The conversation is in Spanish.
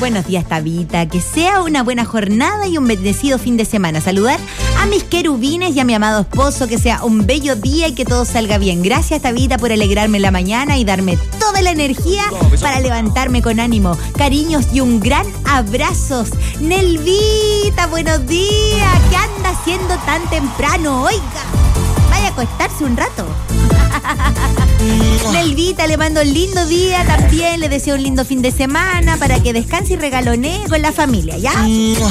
Buenos días, Tabita. Que sea una buena jornada y un bendecido fin de semana. Saludar a mis querubines y a mi amado esposo. Que sea un bello día y que todo salga bien. Gracias, Tabita, por alegrarme la mañana y darme toda la energía para levantarme con ánimo. Cariños y un gran abrazo. Nelvita, buenos días. ¿Qué anda haciendo tan temprano? Oiga, vaya a acostarse un rato. Nelvita, le mando un lindo día también, le deseo un lindo fin de semana para que descanse y regalonee con la familia, ¿ya?